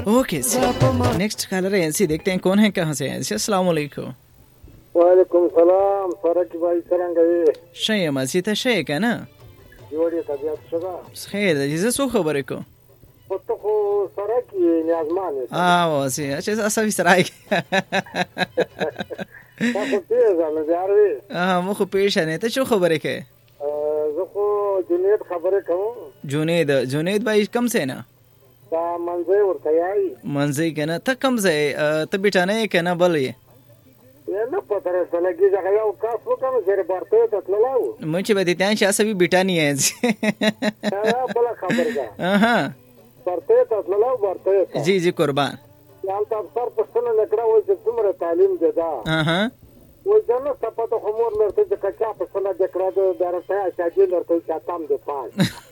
Okay next collar है ऐसी, देखते हैं कौन है, कहाँ से है ऐसे। अस्सलाम वालेकुम। वालेकुम सलाम सरक भाई څنګه شای مزید شای کنه جوړی طبيعت شګه خیر دې سو خبرې کو پته خو سره کې نیازمانه واسي چې اسوي سره تاسو پیژا نه یاري مو خو پیژنې ته شو خبرې کې زه خو جنید خبرې کوم جنید بھائی کم سے نه دا منځي ورته یای منځي کنه ته کم ځای ته بیٹانه کنه بلې نه پته راځي چې دا یو کاس وکم چې ورته ته تللاو مې چې به دې تان چې اسوي بیٹانی ہے دا بل خبر ده ورته ته تللاو ورته جی جی قربان یال تاسو پر پښتنه نکړه وای چې څومره تعلیم دی دا وای ځنه تاسو خو مور لرته چې کچا پښتنه دکړه د درته شاګي لرته چې تام دی پاس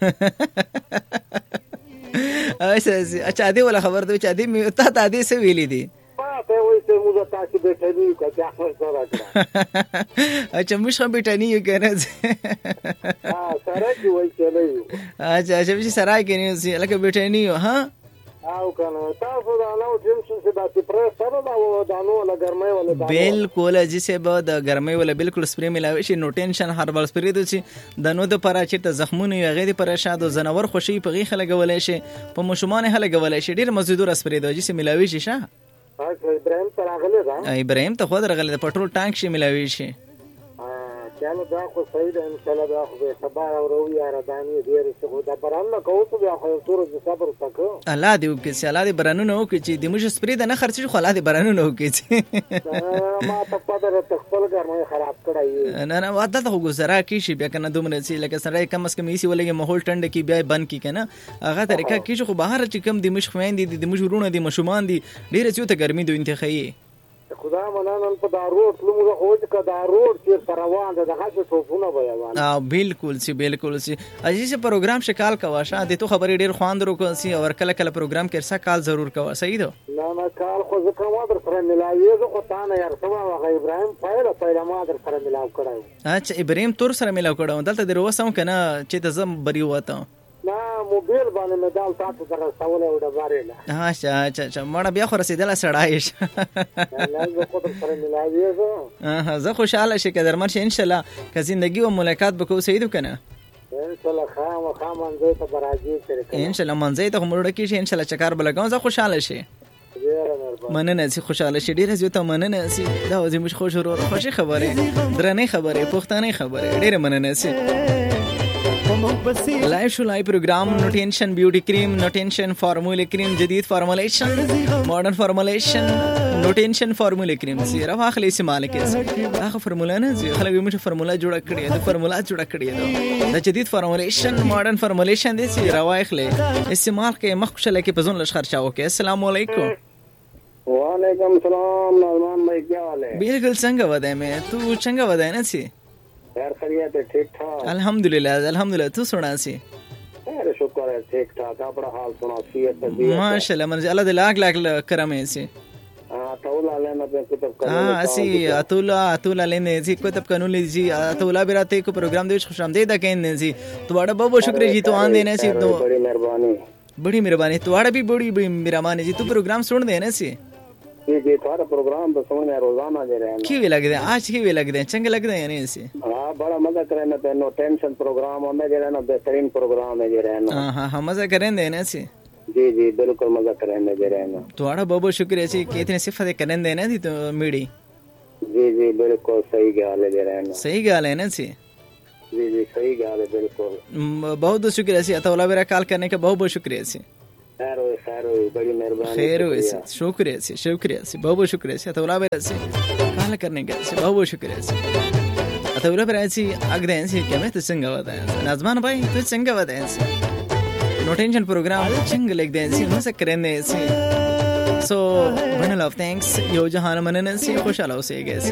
اچھا دې ولا خبر دوی چې دې ته دې څه ویلې دي ته وای چې موږ تاسو به ټینی کچا خبره راکړه اچھا موږ هم بیٹانی یو کنه سره کی وای چې نه یو اچھا چې سره کې نه سي لکه بیٹانی یو ها او کنه تاسو دا نو جیم څه دا چې پر سره دا دانو ولا ګرمای ولا بالکل جسه به د ګرمای ولا بالکل سپری ملاوي شي نو ټینشن هربل سپری د شي د نو د پرا چې ته زخمونه یې غېدي پر شاد او زنور خوشي په غي خلک ولې شي په مشومان خلک ولې شي ډیر مزیدور سپری د جسه ملاوي شي شه ابراهيم ته راغلی دا ابراهيم ته خو درغلی د پټرول ټانک شي ملاوي شي چلو دا خو صحیح ده ان شاء الله دا خو به سبا او یار دانی ډیر څه خو دا برانه کوو څه بیا خو تور د صبر وکړو الله دې وکړي چې الله دې برانونه وکړي چې د موږ سپری د نه خرڅ خو الله دې برانونه وکړي ما ته پدر تخپل ګرمه خراب کړای نه واده ته گزاره کی شي بیا کنه دومره سي لکه سره کم اس کم ایسی ولګي ماحول ټنډ کی بیا بند کی کنه هغه طریقه کی چې خو بهر چې کم د مش خويندې د مش ورونه د مشومان دي ډیر چې ته ګرمي دوی انتخابي خدا منان په دارو تلمو هوج کا دارو چې روان ده دغه ټوفونه ویوان بالکل سي عزیز پروګرام شکال کوا شه د تو خبرې ډیر خواندرو کو سي او کله کله پروګرام کې ارسا کال ضرور کوا صحیح ده نه کال خو ځکه ما در سره ملایې زه خو تا نه یار سما واغ ابراهيم پایله ما در سره ملاو کړای اچھا ابراهيم تور سره ملاو کړو دلته دروسم کنه چې ته زم بری وته نا موبایل باندې مدال تاسو سره سوال او ډبارې اچھا مړه بیا خو رسیدله سړایش نه زه خو در سره ملایې زه خوشاله شې که درمن شي ان شاء الله که زندگی و ملاقات بکو صحیح کنه ان شاء الله منځي ته راځي ان شاء الله منځي ته مړه کې شي ان شاء الله چکر بلګاو زه خوشاله شي مننه سي خوشاله شي ډیره زیاته مننه سي دا وځي مش خوش ورو خوشي خبره درنه خبره پښتنه خبره ډیره مننه سي live show live programme no tension beauty cream no tension फार्मूले क्रीम जदीद formulation modern formulation no tension फार्मूले क्रीम सी रवा खले से मालिक है आखिर फार्मूला ना जी खले मुझे फार्मूला जोड़ा कड़ी है फार्मूला जोड़ा कड़ी है द जदीद फार्मुलेशन मॉडर्न फार्मुलेशन दे सी रवा खले इस्तेमाल के मखशले के पजन लश खर्चा हो के अस्सलाम वालेकुम वालेकुम सलाम नलमान भाई क्या हाल है बिल्कुल चंगा वदे में तू चंगा वदे ना सी यार खैरियत है ठीक ठाक अल्हम्दुलिल्लाह तू सुना सी अरे शुक्र है ठीक ठाक अपना हाल सुना सी माशाल्लाह मन अल्लाह दे लाख करम है सी तौला लेना पे कुतब सी अतुला लेने जी कुतब कानून ली जी अतुला बिराते को प्रोग्राम दे खुशामदीद कहने जी तुम्हारा बहुत शुक्रिया जी तो आन देने सी तो बड़ी मेहरबानी तुम्हारा भी बड़ी मेहरबानी जी तू प्रोग्राम सुन देने सी जी थोड़ा प्रोग्राम तो सुनने रोजाना दे रहे हैं क्यों लगते हैं आज क्यों लगते हैं चंगे लगते हैं नहीं से हाँ बड़ा मजा करें ना नो टेंशन प्रोग्राम और मैं दे रहा ना बेहतरीन प्रोग्राम है दे रहे ना हाँ मजा करें देने से जी बिल्कुल मजा करें दे रहे ना तुम्हारा बहुत शुक्रिया जी कि इतने सिफत करें देने थी तो मीडी जी बिल्कुल सही ख्याल है दे रहे ना सही ख्याल है ना सी जी सही ख्याल है बिल्कुल बहुत शुक्रिया सी अतौला मेरा कॉल करने का बहुत शुक्रिया सी बड़ी मेहरबानी खैर हुए से शुक्रिया से बहुत शुक्रिया से अतौला मेरा से कॉल करने का से बहुत शुक्रिया से अतौला मेरा से अगदे से क्या मैं तो संगा बताया नाजमान भाई तो संगा बताया से नो टेंशन प्रोग्राम चंग लिख दे से मजा करेंगे से सो वन लव थैंक्स यो जहान मनने से खुश आलो से गए